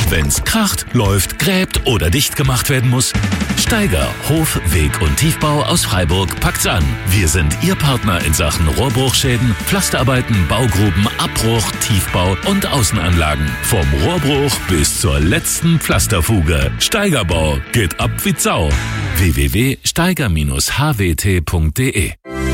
wenn's kracht, läuft, gräbt oder dicht gemacht werden muss? Steiger Hof-, Weg- und Tiefbau aus Freiburg packt's an. Wir sind Ihr Partner in Sachen Rohrbruchschäden, Pflasterarbeiten, Baugruben, Abbruch, Tiefbau und Außenanlagen. Vom Rohrbruch bis zur letzten Pflasterfuge. Steigerbau geht ab wie Sau. www.steiger-hwt.de.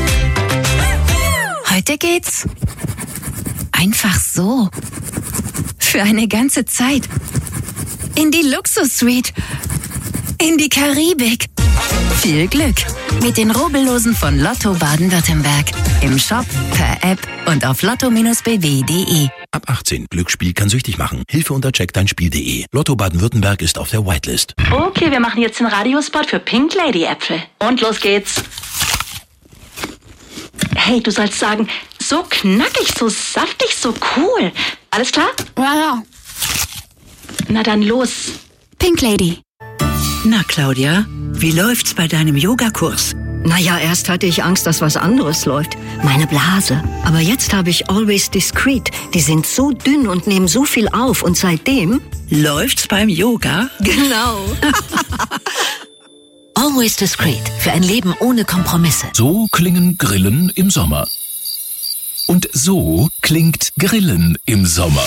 Heute geht's einfach so. Für eine ganze Zeit. In die Luxus-Suite. In die Karibik. Viel Glück mit den Rubbellosen von Lotto Baden-Württemberg. Im Shop, per App und auf lotto-bw.de. Ab 18. Glücksspiel kann süchtig machen. Hilfe unter checkdeinspiel.de. Lotto Baden-Württemberg ist auf der Whitelist. Okay, wir machen jetzt den Radiospot für Pink Lady Äpfel. Und los geht's. Hey, du sollst sagen, so knackig, so saftig, so cool. Alles klar? Ja. Na dann los. Pink Lady. Na, Claudia, wie läuft's bei deinem Yogakurs? Naja, erst hatte ich Angst, dass was anderes läuft. Meine Blase. Aber jetzt habe ich Always Discreet. Die sind so dünn und nehmen so viel auf. Und seitdem... Läuft's beim Yoga? Genau. Always Discreet. Für ein Leben ohne Kompromisse. So klingen Grillen im Sommer. Und so klingt Grillen im Sommer.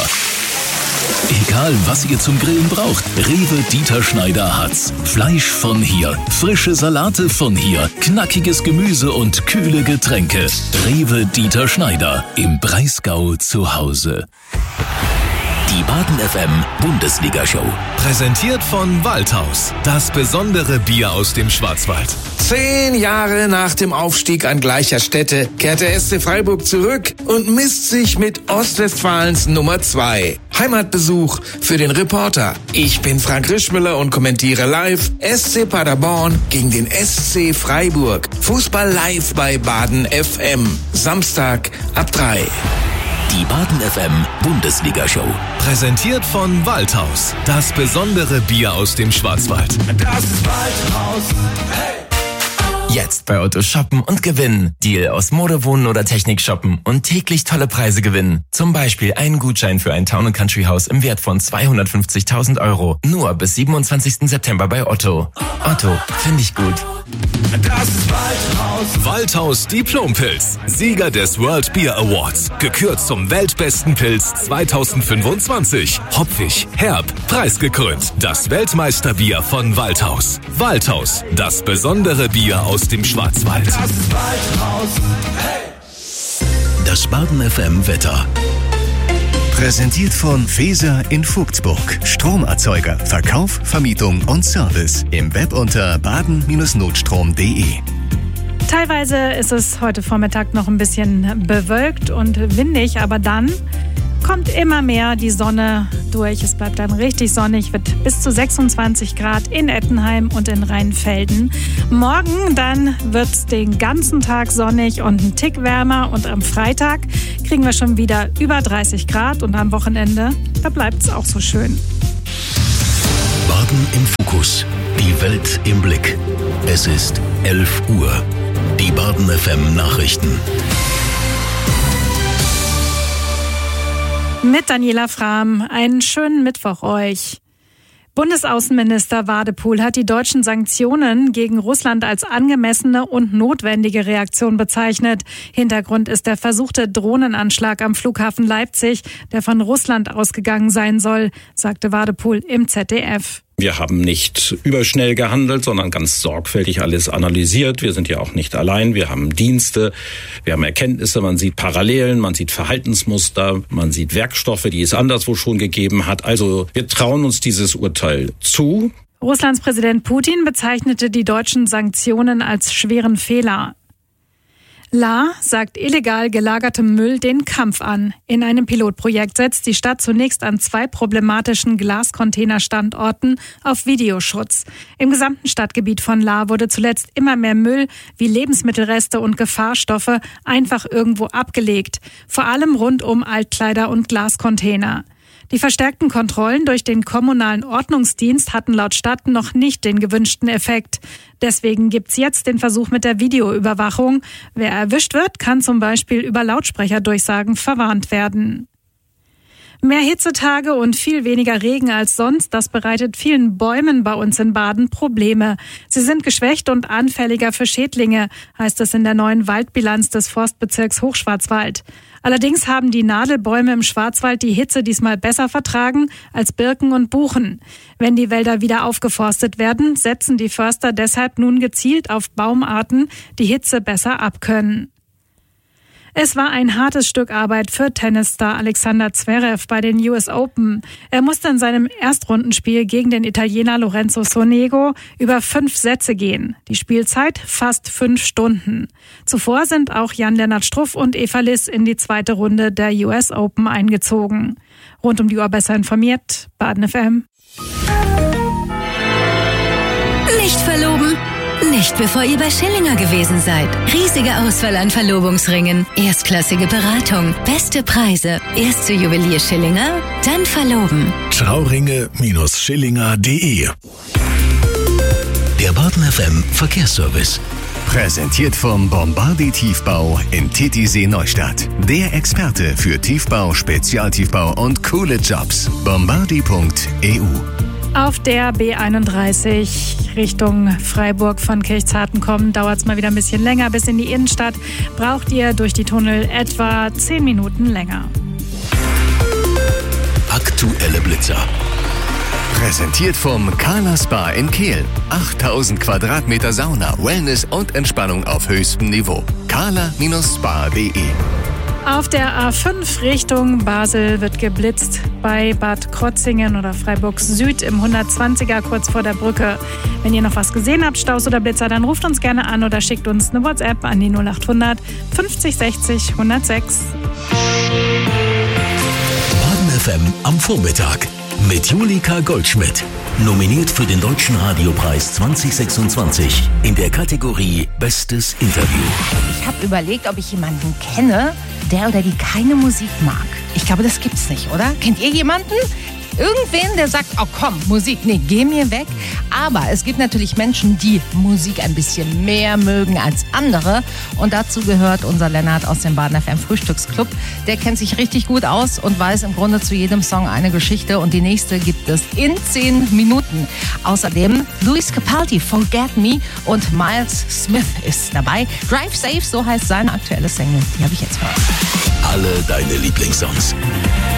Egal, was ihr zum Grillen braucht, Rewe Dieter Schneider hat's. Fleisch von hier, frische Salate von hier, knackiges Gemüse und kühle Getränke. Rewe Dieter Schneider, im Breisgau zu Hause. Die Baden FM Bundesliga-Show. Präsentiert von Waldhaus. Das besondere Bier aus dem Schwarzwald. 10 Jahre nach dem Aufstieg an gleicher Stätte kehrt der SC Freiburg zurück und misst sich mit Ostwestfalens Nummer 2. Heimatbesuch für den Reporter. Ich bin Frank Rischmüller und kommentiere live SC Paderborn gegen den SC Freiburg. Fußball live bei Baden FM. Samstag ab 3. Die Baden FM Bundesliga-Show. Präsentiert von Waldhaus. Das besondere Bier aus dem Schwarzwald. Das ist Waldhaus. Hey! Jetzt bei Otto shoppen und gewinnen. Deal aus Mode, Wohnen oder Technik shoppen und täglich tolle Preise gewinnen. Zum Beispiel einen Gutschein für ein Town & Country Haus im Wert von 250.000 €. Nur bis 27. September bei Otto. Otto, finde ich gut. Das ist Waldhaus. Waldhaus Diplompilz. Sieger des World Beer Awards. Gekürt zum weltbesten Pilz 2025. Hopfig, herb, preisgekrönt. Das Weltmeisterbier von Waldhaus. Waldhaus, das besondere Bier aus dem Schwarzwald. Das ist Waldhaus. Hey! Das Baden FM Wetter. Präsentiert von Feser in Vogtsburg. Stromerzeuger, Verkauf, Vermietung und Service. Im Web unter baden-notstrom.de. Teilweise ist es heute Vormittag noch ein bisschen bewölkt und windig, aber dann kommt immer mehr die Sonne durch. Es bleibt dann richtig sonnig, wird bis zu 26 Grad in Ettenheim und in Rheinfelden. Morgen dann wird es den ganzen Tag sonnig und ein Tick wärmer und am Freitag kriegen wir schon wieder über 30 Grad und am Wochenende, da bleibt es auch so schön. Baden im Fokus. Die Welt im Blick. Es ist 11 Uhr. Die Baden FM Nachrichten. Mit Daniela Frahm. Einen schönen Mittwoch euch. Bundesaußenminister Wadepool hat die deutschen Sanktionen gegen Russland als angemessene und notwendige Reaktion bezeichnet. Hintergrund ist der versuchte Drohnenanschlag am Flughafen Leipzig, der von Russland ausgegangen sein soll, sagte Wadepool im ZDF. Wir haben nicht überschnell gehandelt, sondern ganz sorgfältig alles analysiert. Wir sind ja auch nicht allein. Wir haben Dienste, wir haben Erkenntnisse, man sieht Parallelen, man sieht Verhaltensmuster, man sieht Werkstoffe, die es anderswo schon gegeben hat. Also wir trauen uns dieses Urteil zu. Russlands Präsident Putin bezeichnete die deutschen Sanktionen als schweren Fehler. La sagt illegal gelagertem Müll den Kampf an. In einem Pilotprojekt setzt die Stadt zunächst an 2 problematischen Glascontainerstandorten auf Videoschutz. Im gesamten Stadtgebiet von La wurde zuletzt immer mehr Müll wie Lebensmittelreste und Gefahrstoffe einfach irgendwo abgelegt. Vor allem rund um Altkleider und Glascontainer. Die verstärkten Kontrollen durch den kommunalen Ordnungsdienst hatten laut Stadt noch nicht den gewünschten Effekt. Deswegen gibt's jetzt den Versuch mit der Videoüberwachung. Wer erwischt wird, kann zum Beispiel über Lautsprecherdurchsagen verwarnt werden. Mehr Hitzetage und viel weniger Regen als sonst, das bereitet vielen Bäumen bei uns in Baden Probleme. Sie sind geschwächt und anfälliger für Schädlinge, heißt es in der neuen Waldbilanz des Forstbezirks Hochschwarzwald. Allerdings haben die Nadelbäume im Schwarzwald die Hitze diesmal besser vertragen als Birken und Buchen. Wenn die Wälder wieder aufgeforstet werden, setzen die Förster deshalb nun gezielt auf Baumarten, die Hitze besser abkönnen. Es war ein hartes Stück Arbeit für Tennisstar Alexander Zverev bei den US Open. Er musste in seinem Erstrundenspiel gegen den Italiener Lorenzo Sonego über 5 Sätze gehen. Die Spielzeit fast 5 Stunden. Zuvor sind auch Jan-Lennart Struff und Eva Liss in die zweite Runde der US Open eingezogen. Rund um die Uhr besser informiert, Baden FM. Nicht verloben? Nicht bevor ihr bei Schillinger gewesen seid. Riesige Auswahl an Verlobungsringen, erstklassige Beratung, beste Preise. Erst zu Juwelier Schillinger, dann verloben. Trauringe-Schillinger.de. Der Baden FM Verkehrsservice. Präsentiert vom Bombardier Tiefbau in Titisee Neustadt. Der Experte für Tiefbau, Spezialtiefbau und coole Jobs. Bombardier.eu. Auf der B31 Richtung Freiburg von Kirchzarten kommen, dauert es mal wieder ein bisschen länger. Bis in die Innenstadt braucht ihr durch die Tunnel etwa 10 Minuten länger. Aktuelle Blitzer. Präsentiert vom Carla Spa in Kehl. 8000 Quadratmeter Sauna, Wellness und Entspannung auf höchstem Niveau. carla-spa.de. Auf der A5 Richtung Basel wird geblitzt bei Bad Krotzingen oder Freiburg Süd im 120er kurz vor der Brücke. Wenn ihr noch was gesehen habt, Staus oder Blitzer, dann ruft uns gerne an oder schickt uns eine WhatsApp an die 0800 50 60 106. Baden FM am Vormittag mit Julika Goldschmidt. Nominiert für den Deutschen Radiopreis 2026 in der Kategorie Bestes Interview. Ich habe überlegt, ob ich jemanden kenne, der oder die keine Musik mag. Ich glaube, das gibt's nicht, oder? Kennt ihr jemanden? Irgendwen, der sagt, oh komm, Musik, nee, geh mir weg. Aber es gibt natürlich Menschen, die Musik ein bisschen mehr mögen als andere. Und dazu gehört unser Lennart aus dem Baden FM Frühstücksclub. Der kennt sich richtig gut aus und weiß im Grunde zu jedem Song eine Geschichte. Und die nächste gibt es in 10 Minuten. Außerdem Luis Capaldi, Forget Me, und Miles Smith ist dabei. Drive Safe, so heißt seine aktuelle Single. Die habe ich jetzt gehört. Alle deine Lieblingssongs.